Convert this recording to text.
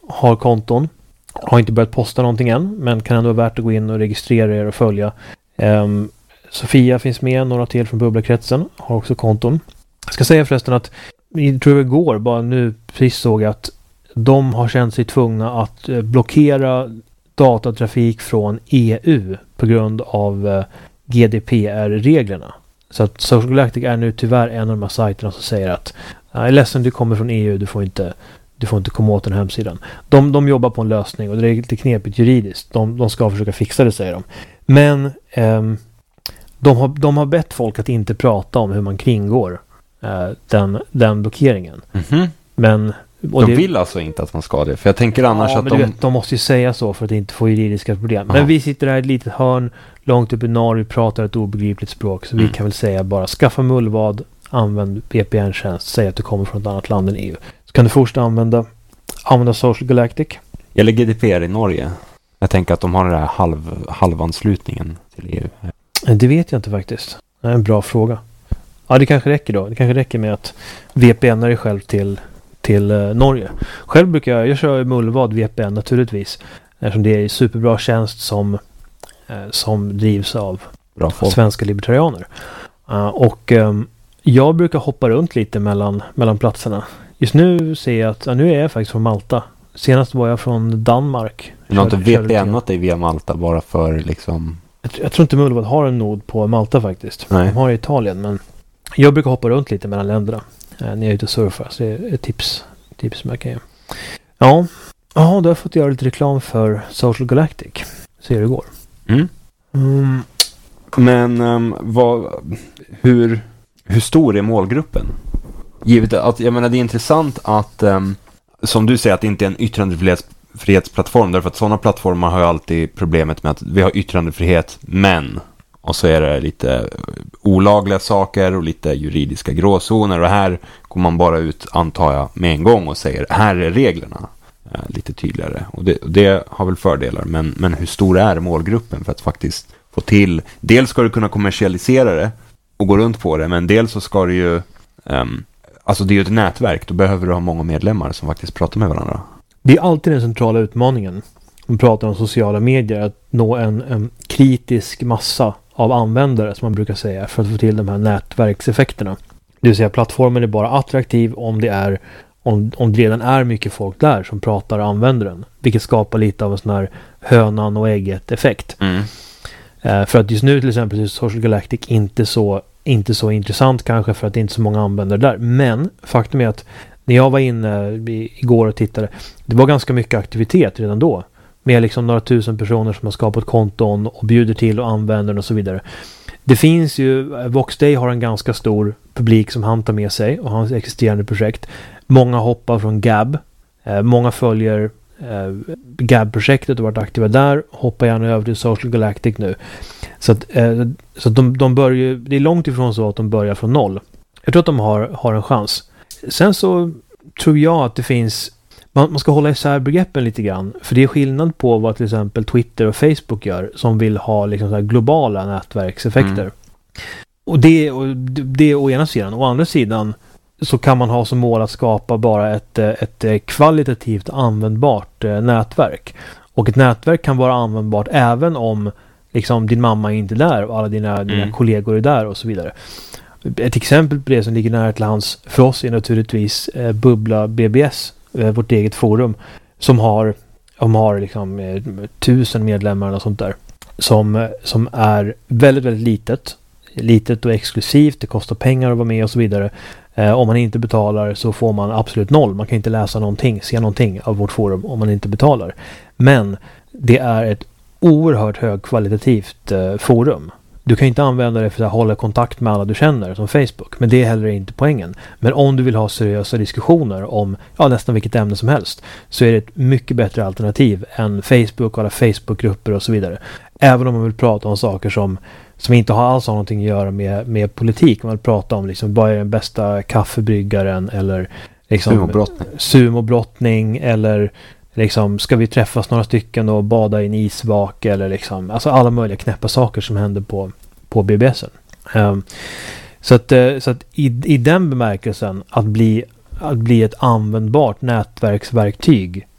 har konton. Har inte börjat posta någonting än, men kan ändå vara värt att gå in och registrera er och följa. Sofia finns med, några till från Bubblakretsen har också konton. Jag ska säga förresten att jag tror igår, bara nu precis såg att de har känt sig tvungna att blockera datatrafik från EU på grund av GDPR-reglerna. Så att Social Galactic är nu tyvärr en av de här sajterna som säger att jag är ledsen, du kommer från EU, du får inte komma åt den här hemsidan. De jobbar på en lösning och det är lite knepigt juridiskt. De ska försöka fixa det, säger de. Men de har bett folk att inte prata om hur man kringgår den blockeringen. Mm-hmm. Men de vill alltså inte att man ska det. För jag tänker annars att de måste ju säga så för att inte få juridiska problem. Men vi sitter här i ett litet hörn långt upp i norr, vi pratar ett obegripligt språk. Så vi kan väl säga bara skaffa mullvad, använd VPN-tjänst, säg att du kommer från ett annat land än EU. Så kan du först använda Social Galactic. Eller GDPR i Norge. Jag tänker att de har den där halvanslutningen till EU. Det vet jag inte faktiskt. Det är en bra fråga. Ja, det kanske räcker då. Det kanske räcker med att VPN-ar dig själv till Norge. Själv brukar jag kör mullvad VPN naturligtvis. Eftersom det är en superbra tjänst som drivs av svenska libertarianer. Och jag brukar hoppa runt lite mellan platserna. Just nu ser jag att nu är jag faktiskt från Malta. Senast var jag från Danmark. Du har inte VPN-at dig via Malta bara för liksom... Jag tror inte mullvad har en nod på Malta faktiskt. Nej. De har i Italien, men jag brukar hoppa runt lite mellan länderna när jag är ute och surfar. Så det är ett tips som jag kan ge. Ja, då har jag fått göra lite reklam för Social Galactic. Så hur det går. Men hur stor är målgruppen? Givet att, jag menar, det är intressant att som du säger att det inte är en yttrandefrihetsplattform, därför att sådana plattformar har ju alltid problemet med att vi har yttrandefrihet, men och så är det lite olagliga saker och lite juridiska gråzoner, och här går man bara ut, antar jag, med en gång och säger här är reglerna lite tydligare, och det har väl fördelar, men hur stor är målgruppen för att faktiskt få till, dels ska du kunna kommersialisera det och gå runt på det, men dels så ska du ju alltså det är ju ett nätverk, då behöver du ha många medlemmar som faktiskt pratar med varandra. Det är alltid den centrala utmaningen. Man pratar om sociala medier, att nå en kritisk massa av användare, som man brukar säga, för att få till de här nätverkseffekterna. Det vill säga plattformen är bara attraktiv om det redan är mycket folk där som pratar och använder den. Vilket skapar lite av en sån här hönan och ägget effekt. För att just nu till exempel är Social Galactic inte så intressant kanske, för att det inte är så många användare där. Men faktum är att när jag var inne igår och tittade, det var ganska mycket aktivitet redan då. Med liksom några tusen personer som har skapat konton och bjuder till och använder den och så vidare. Det finns ju, Voxday har en ganska stor publik som han tar med sig och hans existerande projekt. Många hoppar från Gab. Många följer Gab-projektet och varit aktiva där. Hoppar gärna över till Social Galactic nu. Så att de börjar, det är långt ifrån så att de börjar från noll. Jag tror att de har en chans. Sen så tror jag att det finns, man ska hålla isär begreppen lite grann. För det är skillnad på vad till exempel Twitter och Facebook gör, som vill ha liksom så här globala nätverkseffekter. Och det är å ena sidan. Å andra sidan så kan man ha som mål att skapa bara ett kvalitativt användbart nätverk. Och ett nätverk kan vara användbart även om liksom din mamma är inte där och alla dina kollegor är där och så vidare. Ett exempel på det som ligger nära till hands för oss är naturligtvis Bubbla BBS, vårt eget forum, som har liksom 1000 medlemmar och sånt där, som är väldigt, väldigt litet och exklusivt. Det kostar pengar att vara med och så vidare. Om man inte betalar så får man absolut noll. Man kan inte läsa någonting, se någonting av vårt forum om man inte betalar. Men det är ett oerhört högkvalitativt forum. Du kan inte använda det för att hålla kontakt med alla du känner som Facebook, men det är heller inte poängen. Men om du vill ha seriösa diskussioner om nästan vilket ämne som helst, så är det ett mycket bättre alternativ än Facebook och alla Facebookgrupper och så vidare. Även om man vill prata om saker som inte alls har någonting att göra med politik. Man vill prata om liksom, vad är den bästa kaffebryggaren, eller liksom sumobrottning, eller liksom, ska vi träffas några stycken och bada i en isvak, eller liksom, alltså alla möjliga knäppa saker som händer på BBSen. Så att i den bemärkelsen att bli ett användbart nätverksverktyg